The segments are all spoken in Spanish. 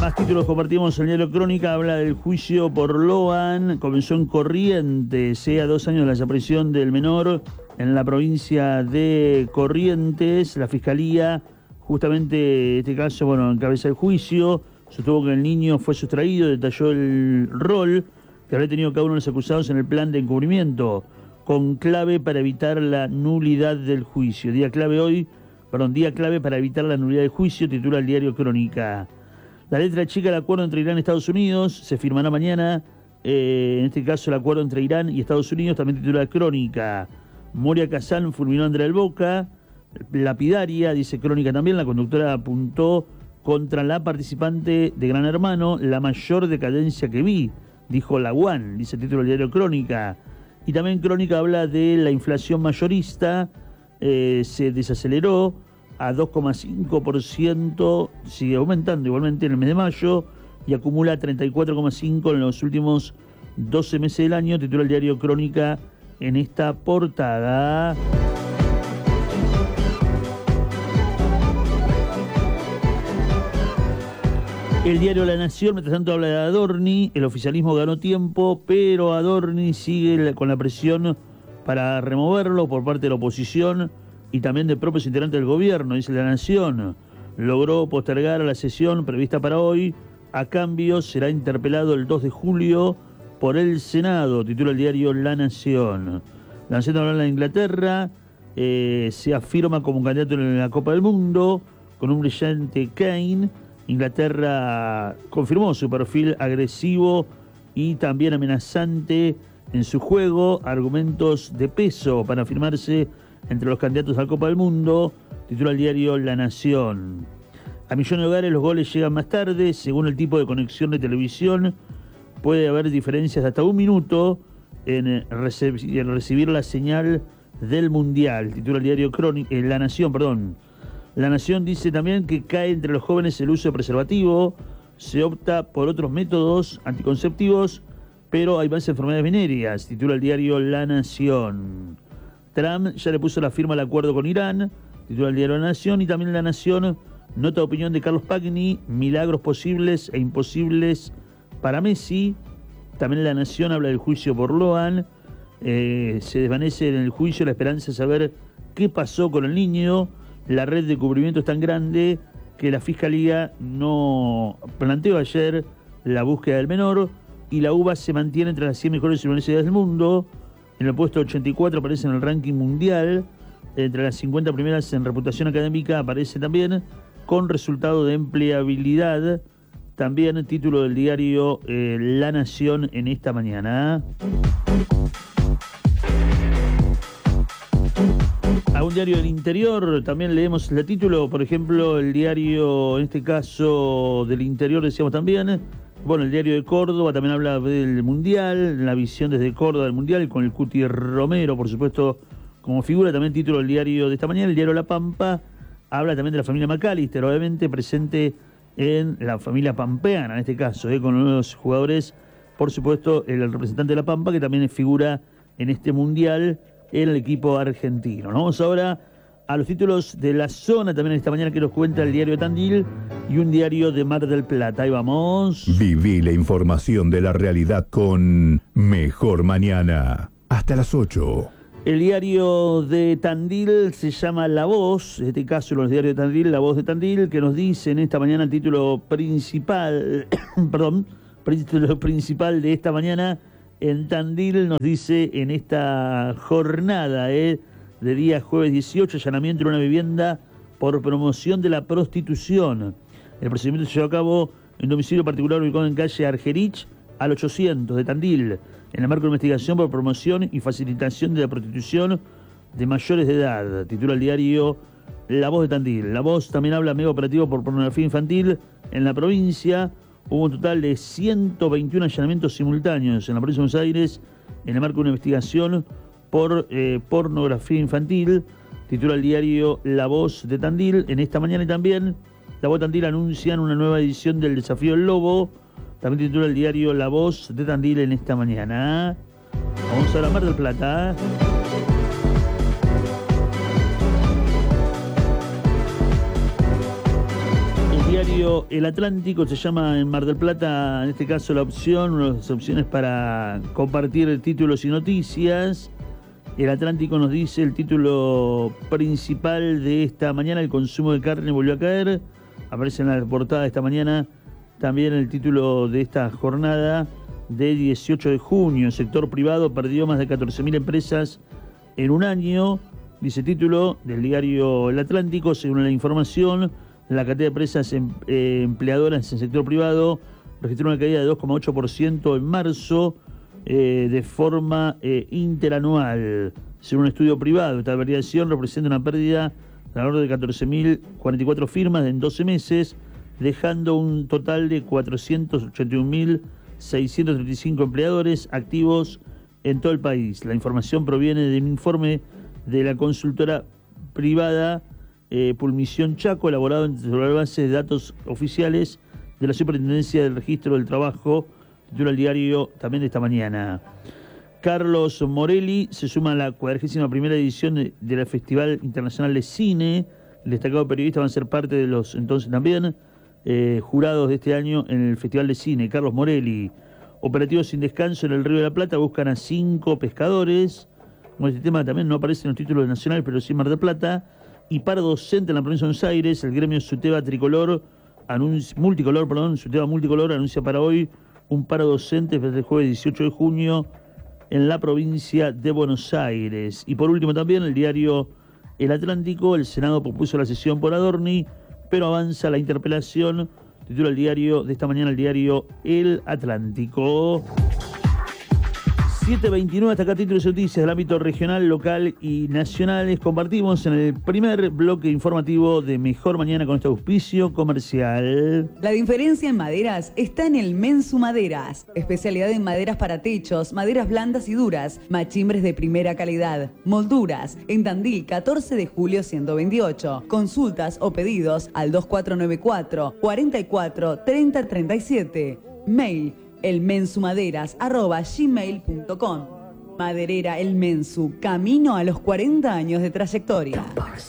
Más títulos compartimos. El diario Crónica habla del juicio por Loan. Comenzó en Corrientes, a 2 años de la desaparición del menor en la provincia de Corrientes. La Fiscalía, justamente este caso, bueno, encabeza el juicio. Sostuvo que el niño fue sustraído, detalló el rol que habría tenido cada uno de los acusados en el plan de encubrimiento, con clave para evitar la nulidad del juicio. Día clave para evitar la nulidad del juicio, titula el diario Crónica. La letra chica del acuerdo entre Irán y Estados Unidos se firmará mañana. En este caso, el acuerdo entre Irán y Estados Unidos, también titula Crónica. Moria Kazan fulminó a Andrea del Boca. Lapidaria, dice Crónica también, la conductora apuntó contra la participante de Gran Hermano, la mayor decadencia que vi, dijo Laguán, dice el título del diario Crónica. Y también Crónica habla de la inflación mayorista, se desaceleró a 2,5%, sigue aumentando igualmente en el mes de mayo y acumula 34,5% en los últimos 12 meses del año, titula el diario Crónica en esta portada. El diario La Nación, mientras tanto, habla de Adorni. El oficialismo ganó tiempo, pero Adorni sigue con la presión para removerlo por parte de la oposición y también de propios integrantes del gobierno, dice La Nación. Logró postergar la sesión prevista para hoy. A cambio, será interpelado el 2 de julio por el Senado, titula el diario La Nación. La Nación habla de Inglaterra. Se afirma como candidato en la Copa del Mundo con un brillante Kane. Inglaterra confirmó su perfil agresivo y también amenazante en su juego, argumentos de peso para afirmarse entre los candidatos a la Copa del Mundo, titula el diario La Nación. A millones de hogares los goles llegan más tarde, según el tipo de conexión de televisión, puede haber diferencias de hasta 1 minuto en recibir la señal del Mundial, titula el diario La Nación, perdón. La Nación dice también que cae entre los jóvenes el uso de preservativo, se opta por otros métodos anticonceptivos, pero hay más enfermedades venéreas, titula el diario La Nación. Trump ya le puso la firma al acuerdo con Irán, titula el diario La Nación, y también La Nación nota opinión de Carlos Pagni, milagros posibles e imposibles para Messi. También La Nación habla del juicio por Loan, se desvanece en el juicio la esperanza de saber qué pasó con el niño. La red de cubrimiento es tan grande que la Fiscalía no planteó ayer la búsqueda del menor y la UBA se mantiene entre las 100 mejores universidades del mundo. En el puesto 84 aparece en el ranking mundial. Entre las 50 primeras en reputación académica aparece también con resultado de empleabilidad. También título del diario La Nación en esta mañana. A un diario del interior también leemos el título, por ejemplo, el diario, en este caso del interior decíamos también, bueno, el diario de Córdoba también habla del Mundial, la visión desde Córdoba del Mundial, con el Cuti Romero, por supuesto, como figura. También título del diario de esta mañana, el diario La Pampa, habla también de la familia McAllister, obviamente presente en la familia pampeana, en este caso, con los jugadores, por supuesto, el representante de La Pampa, que también es figura en este Mundial, en el equipo argentino. Nos vamos ahora a los títulos de la zona también esta mañana que nos cuenta el diario de Tandil y un diario de Mar del Plata. Ahí vamos. Viví la información de la realidad con Mejor Mañana. Hasta las 8. El diario de Tandil se llama La Voz, en este caso los diarios de Tandil, La Voz de Tandil, que nos dice en esta mañana el título principal, título principal de esta mañana. En Tandil nos dice en esta jornada de día jueves 18, allanamiento en una vivienda por promoción de la prostitución. El procedimiento se llevó a cabo en un domicilio particular ubicado en calle Argerich al 800 de Tandil, en el marco de investigación por promoción y facilitación de la prostitución de mayores de edad. Titula el diario La Voz de Tandil. La Voz también habla mega operativo por pornografía infantil en la provincia. Hubo un total de 121 allanamientos simultáneos en la provincia de Buenos Aires en el marco de una investigación por pornografía infantil. Titula el diario La Voz de Tandil. En esta mañana y también La Voz de Tandil anuncian una nueva edición del Desafío del Lobo. También titula el diario La Voz de Tandil en esta mañana. Vamos a la Mar del Plata. diario El Atlántico, se llama en Mar del Plata, en este caso la opción, una de las opciones para compartir títulos y noticias. El Atlántico nos dice el título principal de esta mañana: el consumo de carne volvió a caer. Aparece en la portada de esta mañana también el título de esta jornada de 18 de junio. El sector privado perdió más de 14.000 empresas en un año. Dice el título del diario El Atlántico. Según la información, la cantidad de empresas empleadoras en el sector privado registró una caída de 2,8% en marzo de forma interanual. Según un estudio privado, esta variación representa una pérdida de alrededor de 14.044 firmas en 12 meses, dejando un total de 481.635 empleadores activos en todo el país. La información proviene de un informe de la consultora privada Pulmisión Chaco, elaborado sobre la base de datos oficiales de la Superintendencia del Registro del Trabajo, titula el diario también de esta mañana. Carlos Morelli se suma a la 41ª edición de la Festival Internacional de Cine. El destacado periodista va a ser parte de los entonces también jurados de este año en el Festival de Cine. Carlos Morelli. Operativos sin descanso en el Río de la Plata, buscan a 5 pescadores. Como este tema también no aparece en los títulos nacionales, pero sí en Mar del Plata. Y paro docente en la provincia de Buenos Aires. El gremio Suteba Suteba Multicolor anuncia para hoy un paro docente desde el jueves 18 de junio en la provincia de Buenos Aires. Y por último también el diario El Atlántico. El Senado propuso la sesión por Adorni, pero avanza la interpelación. Titula el diario de esta mañana, el diario El Atlántico. 7:29, hasta acá títulos y noticias del ámbito regional, local y nacionales. Compartimos en el primer bloque informativo de Mejor Mañana con este auspicio comercial. La diferencia en maderas está en el Mensu Maderas. Especialidad en maderas para techos, maderas blandas y duras, machimbres de primera calidad, molduras. En Tandil, 14 de julio 128. Consultas o pedidos al 2494 44 30 37. Mail elmensumaderas@gmail.com. Maderera El Mensu, camino a los 40 años de trayectoria.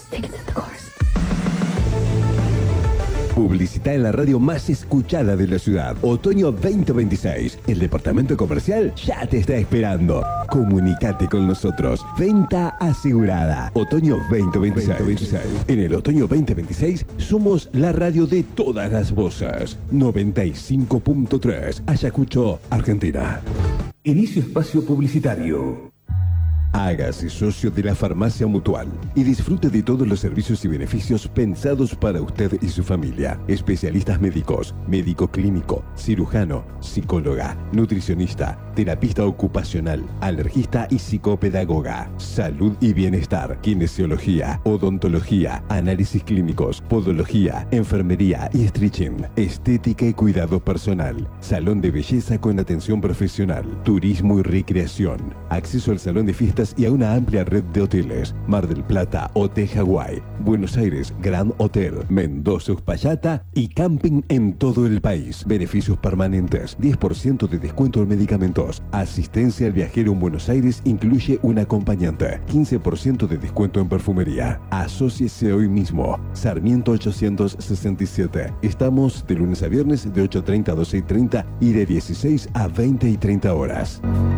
Publicita en la radio más escuchada de la ciudad. Otoño 2026. El departamento comercial ya te está esperando. Comunicate con nosotros. Venta asegurada. Otoño 2026. En el otoño 2026 somos la radio de todas las voces. 95.3. Ayacucho, Argentina. Inicio espacio publicitario. Hágase socio de la Farmacia Mutual y disfrute de todos los servicios y beneficios pensados para usted y su familia. Especialistas médicos, médico clínico, cirujano, psicóloga, nutricionista, terapista ocupacional, alergista y psicopedagoga. Salud y bienestar, kinesiología, odontología, análisis clínicos, podología, enfermería y stretching, estética y cuidado personal, salón de belleza con atención profesional, turismo y recreación, acceso al salón de fiestas y a una amplia red de hoteles. Mar del Plata, Hotel Hawái, Buenos Aires, Grand Hotel, Mendoza, Uspallata y camping en todo el país. Beneficios permanentes, 10% de descuento en medicamentos. Asistencia al viajero en Buenos Aires incluye un acompañante. 15% de descuento en perfumería. Asóciese hoy mismo. Sarmiento 867. Estamos de lunes a viernes de 8:30 a 12:30 y de 16 a 20 y 30 horas.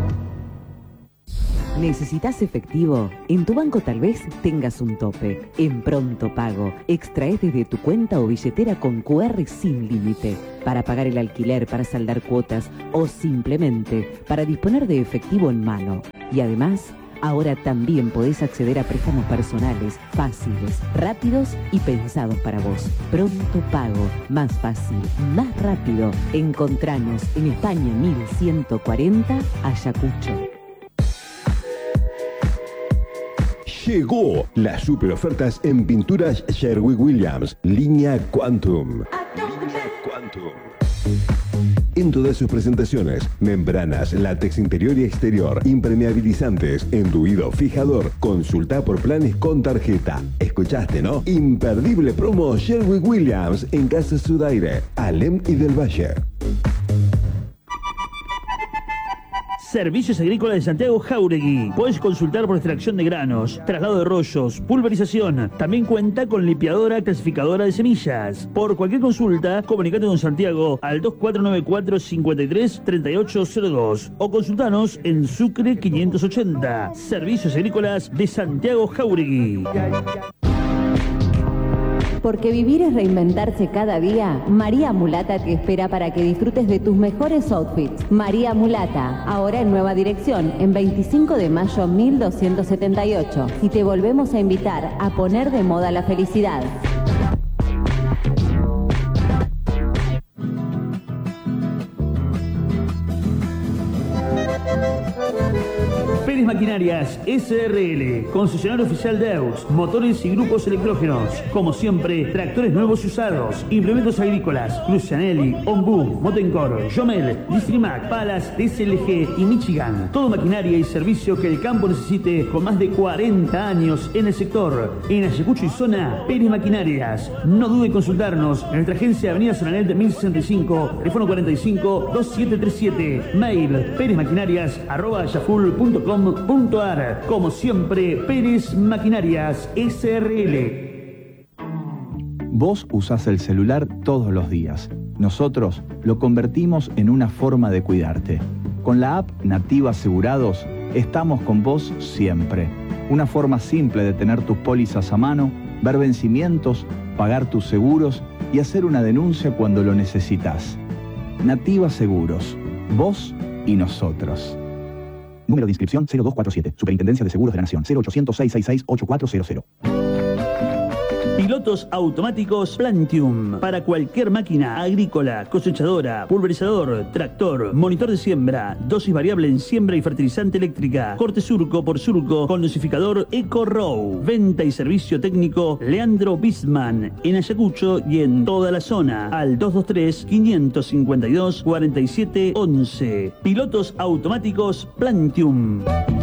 ¿Necesitas efectivo? En tu banco tal vez tengas un tope. En Pronto Pago, extraes desde tu cuenta o billetera con QR sin límite para pagar el alquiler, para saldar cuotas o simplemente para disponer de efectivo en mano. Y además, ahora también podés acceder a préstamos personales, fáciles, rápidos y pensados para vos. Pronto Pago, más fácil, más rápido. Encontranos en España 1140, Ayacucho. Llegó las super ofertas en pinturas Sherwin-Williams, línea Quantum. En todas sus presentaciones, membranas, látex interior y exterior, impermeabilizantes, enduido, fijador. Consulta por planes con tarjeta. ¿Escuchaste, no? Imperdible promo Sherwin-Williams en Casa Sudaire, Alem y del Valle. Servicios Agrícolas de Santiago Jáuregui. Puedes consultar por extracción de granos, traslado de rollos, pulverización. También cuenta con limpiadora clasificadora de semillas. Por cualquier consulta, comunicate con Santiago al 2494 53 3802 o consultanos en Sucre 580. Servicios Agrícolas de Santiago Jáuregui. Porque vivir es reinventarse cada día, María Mulata te espera para que disfrutes de tus mejores outfits. María Mulata, ahora en nueva dirección, en 25 de mayo 1278. Y te volvemos a invitar a poner de moda la felicidad. Pérez Maquinarias SRL, concesionario oficial de EUS, motores y grupos electrógenos. Como siempre, tractores nuevos y usados, implementos agrícolas, Lucianelli, Ombu, Motencor, Jomel, Distrimac, Palas, DSLG y Michigan. Todo maquinaria y servicio que el campo necesite con más de 40 años en el sector. En Ayacucho y zona, Pérez Maquinarias. No dude en consultarnos en nuestra agencia Avenida Solanel de 1065, teléfono 45 2737, mail perezmaquinarias@yaful.com.ar. Como siempre, Pérez Maquinarias SRL. Vos usás el celular todos los días. Nosotros lo convertimos en una forma de cuidarte. Con la app Nativa Asegurados, estamos con vos siempre. Una forma simple de tener tus pólizas a mano, ver vencimientos, pagar tus seguros y hacer una denuncia cuando lo necesitas. Nativa Seguros. Vos y nosotros. Número de inscripción 0247. Superintendencia de Seguros de la Nación. 0800-666-8400. Pilotos automáticos Plantium. Para cualquier máquina agrícola, cosechadora, pulverizador, tractor, monitor de siembra, dosis variable en siembra y fertilizante eléctrica, corte surco por surco con dosificador EcoRow. Venta y servicio técnico Leandro Bisman. En Ayacucho y en toda la zona. Al 223-552-4711. Pilotos automáticos Plantium.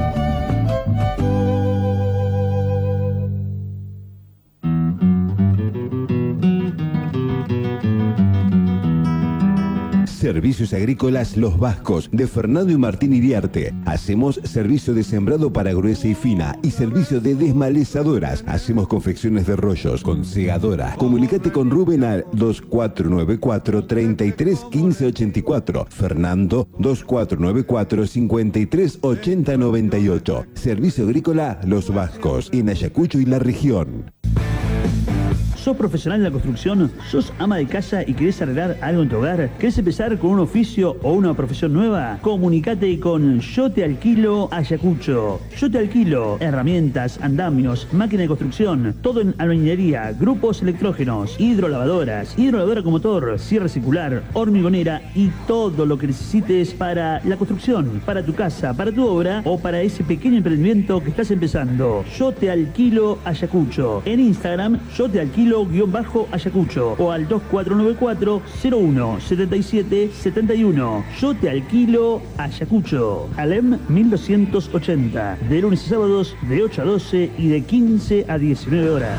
Servicios Agrícolas Los Vascos, de Fernando y Martín Iriarte. Hacemos servicio de sembrado para gruesa y fina y servicio de desmalezadoras. Hacemos confecciones de rollos con segadora. Comunicate con Rubén al 2494 33 15 84. Fernando 2494 53 80 98. Servicio Agrícola Los Vascos, en Ayacucho y la región. ¿Sos profesional en la construcción? ¿Sos ama de casa y querés arreglar algo en tu hogar? ¿Querés empezar con un oficio o una profesión nueva? Comunicate con Yo Te Alquilo Ayacucho. Yo Te Alquilo herramientas, andamios, máquina de construcción, todo en albañilería, grupos electrógenos, hidrolavadoras, hidrolavadora con motor, sierra circular, hormigonera y todo lo que necesites para la construcción, para tu casa, para tu obra o para ese pequeño emprendimiento que estás empezando. Yo Te Alquilo Ayacucho. En Instagram, Yo Te Alquilo _Ayacucho o al 2494 01 77 71. Yo Te Alquilo Ayacucho. Alem 1280. De lunes a sábados de 8 a 12 y de 15 a 19 horas.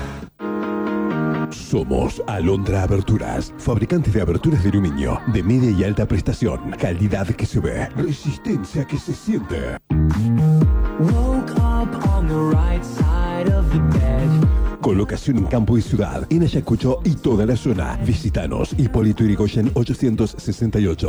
Somos Alondra Aberturas, fabricantes de aberturas de aluminio, de media y alta prestación, calidad que se ve, resistencia que se siente. Woke up on the right side of the bed. Colocación en campo y ciudad, en Ayacucho y toda la zona. Visítanos, Hipólito Yrigoyen 868.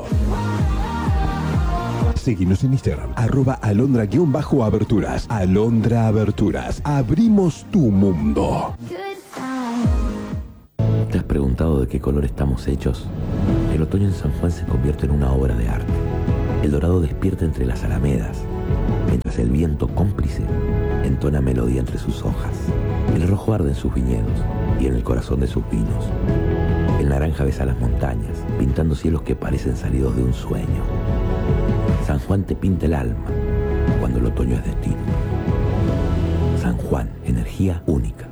Seguinos en Instagram, @alondra_aberturas. Alondra Aberturas. Abrimos tu mundo. ¿Te has preguntado de qué color estamos hechos? El otoño en San Juan se convierte en una obra de arte. El dorado despierta entre las alamedas, mientras el viento cómplice entona melodía entre sus hojas. El rojo arde en sus viñedos y en el corazón de sus vinos. El naranja besa las montañas, pintando cielos que parecen salidos de un sueño. San Juan te pinta el alma cuando el otoño es destino. San Juan, energía única.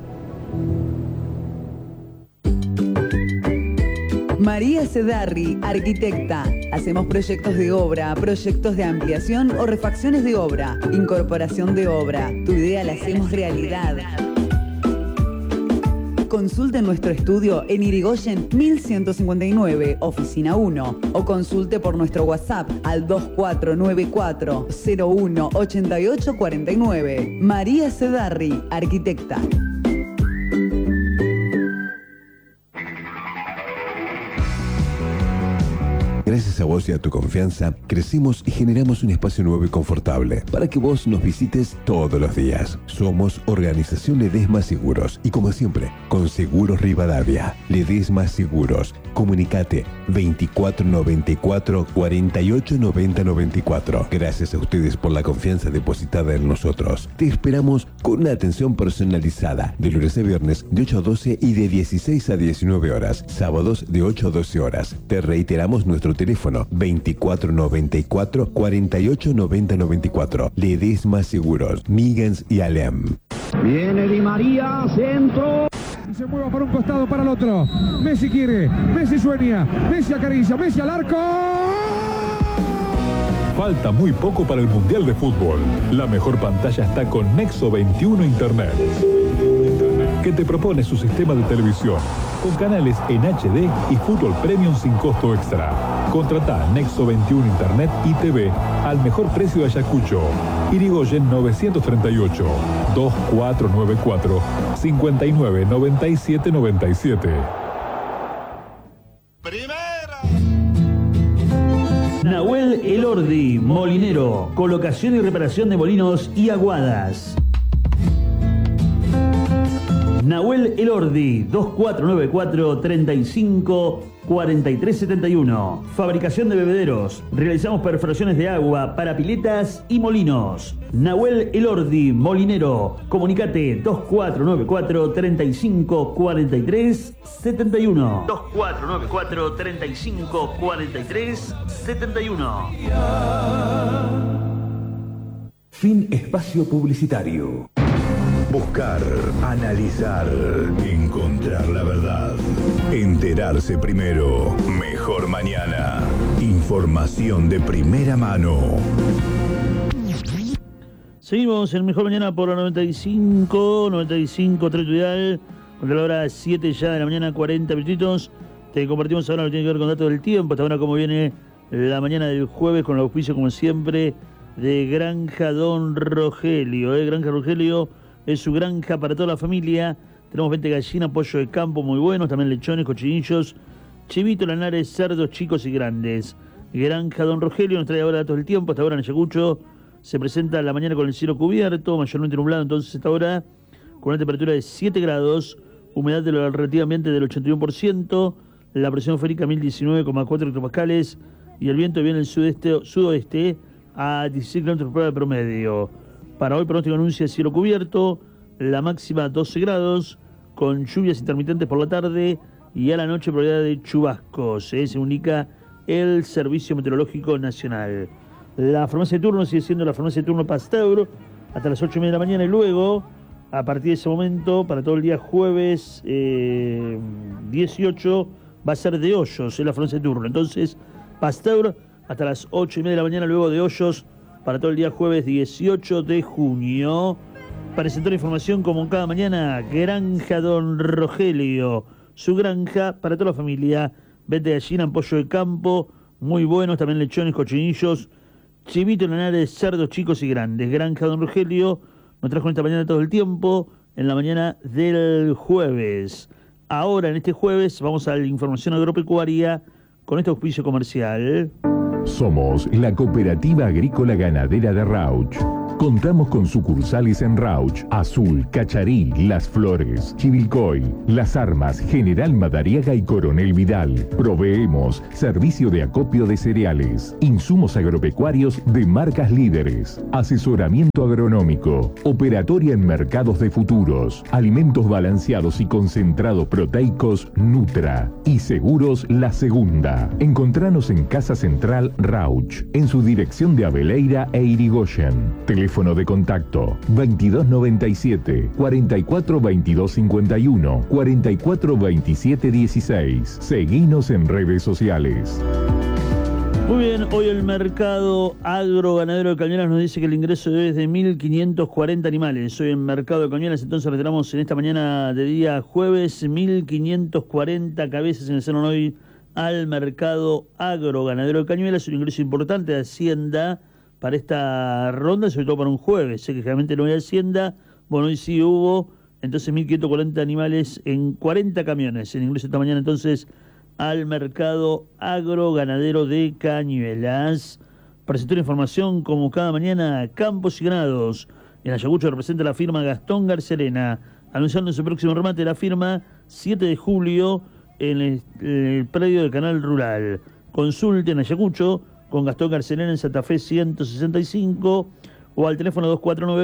María Cedarri, arquitecta. Hacemos proyectos de obra, proyectos de ampliación o refacciones de obra, incorporación de obra. Tu idea la hacemos realidad. Consulte en nuestro estudio en Irigoyen 1159, oficina 1, o consulte por nuestro WhatsApp al 2494 01 88 49. María Cedarri, arquitecta. Gracias a vos y a tu confianza, crecimos y generamos un espacio nuevo y confortable para que vos nos visites todos los días. Somos Organización Ledesma Seguros y, como siempre, con Seguros Rivadavia. Ledesma Seguros. Comunicate 2494 48 90 94. Gracias a ustedes por la confianza depositada en nosotros. Te esperamos con una atención personalizada de lunes a viernes de 8 a 12 y de 16 a 19 horas. Sábados de 8 a 12 horas. Te reiteramos nuestro teléfono 2494 48 90 94. Ledesma Seguros, Miggins y Alem. Viene Di María, centro. Y se mueva para un costado, para el otro. Messi quiere, Messi sueña, Messi acaricia, Messi al arco. Falta muy poco para el Mundial de Fútbol. La mejor pantalla está con Nexo 21 Internet, que te propone su sistema de televisión con canales en HD y fútbol premium sin costo extra. Contratá Nexo 21 Internet y TV al mejor precio de Ayacucho. Irigoyen 938 2494 59 97 97. Nahuel Elordi, molinero, colocación y reparación de molinos y aguadas. Nahuel Elordi, 2494 35 4371. Fabricación de bebederos. Realizamos perforaciones de agua para piletas y molinos. Nahuel Elordi, molinero. Comunicate 2494 35 43 71. 2494 35 43 71. Fin espacio publicitario. Buscar, analizar, encontrar la verdad. Enterarse primero. Mejor mañana. Información de primera mano. Seguimos en Mejor Mañana por la 95 Tretudial. Cuando la hora 7 ya de la mañana, 40 minutitos. Te compartimos ahora lo que tiene que ver con datos del tiempo. Hasta ahora cómo viene la mañana del jueves con el auspicio, como siempre, de Granja Don Rogelio. Granja Rogelio es su granja para toda la familia. Tenemos 20 gallinas, pollo de campo muy buenos, también lechones, cochinillos, chivito, lanares, cerdos chicos y grandes. Granja Don Rogelio nos trae ahora datos del tiempo. Hasta ahora en Ayacucho se presenta la mañana con el cielo cubierto, mayormente nublado, entonces hasta ahora con una temperatura de 7 grados, humedad relativamente del 81%, la presión atmosférica 1019,4 hectopascales y el viento viene del sudoeste a 16 km por hora de promedio. Para hoy pronóstico anuncia cielo cubierto, la máxima 12 grados, con lluvias intermitentes por la tarde y a la noche probabilidad de chubascos, se indica el Servicio Meteorológico Nacional. La farmacia de turno sigue siendo la farmacia de turno Pasteur hasta las 8:30 de la mañana y luego, a partir de ese momento, para todo el día jueves 18, va a ser de Hoyos, la farmacia de turno. Entonces, Pasteur hasta las 8:30 de la mañana, luego de Hoyos, para todo el día jueves 18 de junio. Para presentar información como cada mañana, Granja Don Rogelio, su granja para toda la familia. Vete de gallina, pollo de campo, muy buenos, también lechones, cochinillos, chivito, lanares, cerdos chicos y grandes. Granja Don Rogelio nos trajo esta mañana todo el tiempo, en la mañana del jueves. Ahora, en este jueves, vamos a la información agropecuaria con este auspicio comercial. Somos la Cooperativa Agrícola Ganadera de Rauch. Contamos con sucursales en Rauch, Azul, Cacharí, Las Flores, Chivilcoy, Las Armas, General Madariaga y Coronel Vidal. Proveemos servicio de acopio de cereales, insumos agropecuarios de marcas líderes, asesoramiento agronómico, operatoria en mercados de futuros, alimentos balanceados y concentrados proteicos Nutra y seguros La Segunda. Encontranos en Casa Central Rauch, en su dirección de Abeleira e Irigoyen. Teléfono de contacto 2297 44 22 51 44 27 16. Seguinos en redes sociales. Muy bien, hoy el mercado agroganadero de Cañuelas nos dice que el ingreso de hoy es de 1.540 animales. Hoy en el mercado de Cañuelas, entonces retiramos en esta mañana de día jueves 1.540 cabezas ingresaron hoy al mercado agroganadero de Cañuelas. Un ingreso importante de Hacienda para esta ronda, sobre todo para un jueves. Sé que generalmente no hay Hacienda, bueno, hoy sí hubo, entonces 1.540 animales en 40 camiones. El ingreso esta mañana entonces al mercado agroganadero de Cañuelas. Presentó la información como cada mañana Campos y Ganados. En Ayacucho representa la firma Gastón Garcerena, anunciando su próximo remate de la firma 7 de julio en el predio del Canal Rural. Consulte en Ayacucho con Gastón Garcerena en Santa Fe 165 o al teléfono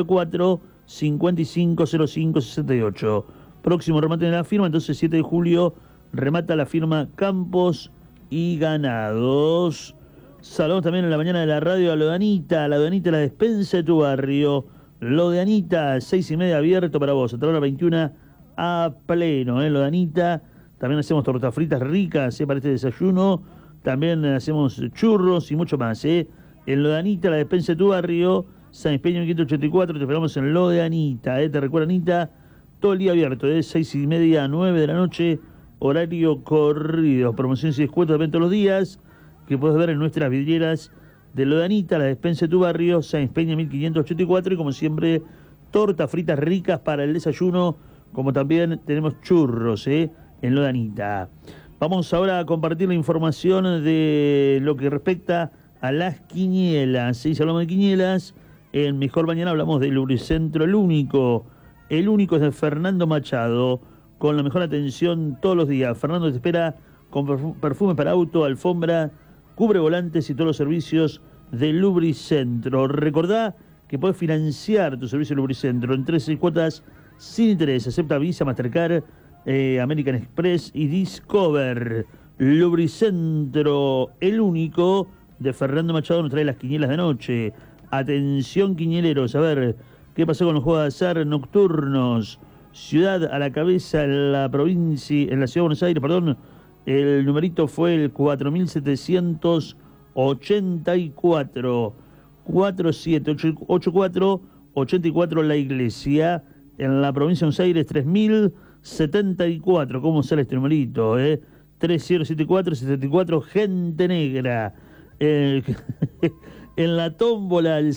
2494-550568. Próximo remate de la firma, entonces 7 de julio, remata la firma Campos y Ganados. Saludamos también en la mañana de la radio a lo de Anita, la despensa de tu barrio. Lo de Anita, 6:30 abierto para vos, hasta la hora 21 a pleno. Lo de Anita, también hacemos tortas fritas ricas para este desayuno, también hacemos churros y mucho más. En lo de Anita, la despensa de tu barrio, San Espeño 584, te esperamos en lo de Anita. Te recuerdo, Anita, todo el día abierto, de 6:30 a 9 de la noche, horario corrido. Promociones y descuentos también todos los días, que puedes ver en nuestras vidrieras de lo de Anita, la despensa de tu barrio, San Espeña 1584, y como siempre, tortas fritas ricas para el desayuno, como también tenemos churros, en lo de Anita. Vamos ahora a compartir la información de lo que respecta a las quinielas. Si hablamos de quinielas, en Mejor Mañana hablamos del Lubricentro, el único es de Fernando Machado, con la mejor atención todos los días. Fernando te espera con perfumes para auto, alfombra, cubre volantes y todos los servicios de Lubricentro. Recordá que podés financiar tu servicio de Lubricentro en 13 cuotas sin interés. Acepta Visa, Mastercard, American Express y Discover. Lubricentro, el único de Fernando Machado, nos trae las quinielas de noche. Atención, quiñeleros, a ver qué pasó con los juegos de azar nocturnos. Ciudad a la cabeza en la provincia, en la ciudad de Buenos Aires, perdón. El numerito fue el 4784. 4784 la iglesia. En la provincia de Buenos Aires 3074. ¿Cómo sale este numerito? 3074 gente negra. En la tómbola el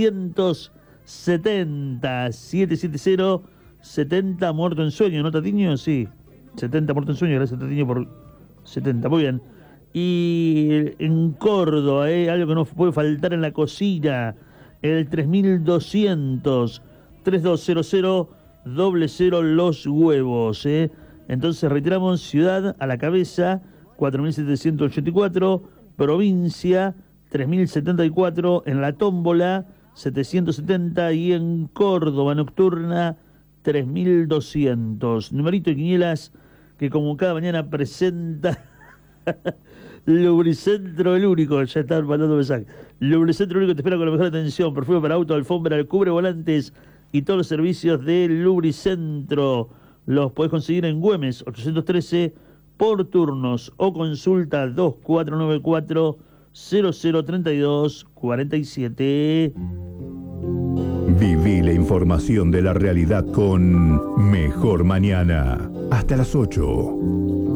770 muerto en sueño, ¿no, Tatiño? Sí, 70 muerto en sueño, gracias Tatiño por 70, muy bien. Y en Córdoba, algo que no puede faltar en la cocina, el 3200 3200 00 los huevos, Entonces retiramos ciudad a la cabeza, 4784, provincia 3074, en la tómbola 770 y en Córdoba nocturna 3200. Numerito de quinielas que como cada mañana presenta Lubricentro, el único, ya están mandando mensajes. Lubricentro, el único, te espera con la mejor atención, perfume para auto, alfombra, el cubre volantes y todos los servicios de Lubricentro. Los podés conseguir en Güemes 813 por turnos o consulta 2494 0032 47. Viví la información de la realidad con Mejor Mañana. Hasta las 8.